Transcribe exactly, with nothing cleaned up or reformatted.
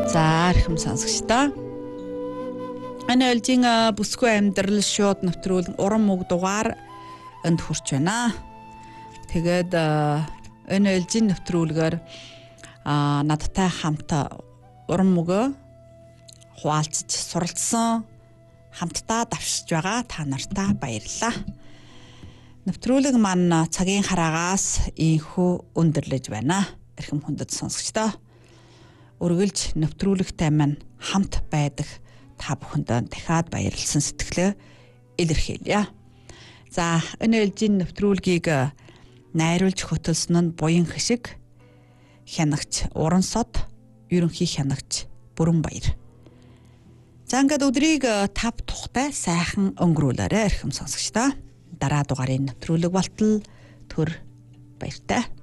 За архим сонсогчдоо. Энэ өлжийн бүсгүй амьдрал шууд нэвтрүүлэн уран мөг дугаар энд хүрч байна. Тэгээд энэ өлжийн нэвтрүүлгээр надтай хамт уран мөгөө хуваалцаж суралцсан хамтдаа давшиж байгаа та нартаа баярлалаа. Нэвтрүүлэг маань цагийн хараагаас ийхүү өндөрлөж байна. Эрхэм хүндэт сонсогчдоо. Үргэлж нэвтрүүлэгтэй маань хамт байдаг та бүхэнд дахиад баярлсан сэтгэлээ илэрхийлье. За энэ ээлжийн нэвтрүүлгийг найруулж хөтөлсөн нь Буян Хишиг, хянагч Уран Сод, ерөнхий хянагч Бүрэнбаяр. За ингээд өдрийг тав тухтай сайхан өнгөрүүлээрэй эрхэм сонсогчдоо. Дараа дугаарын нэвтрүүлэг болтол төр баяртай.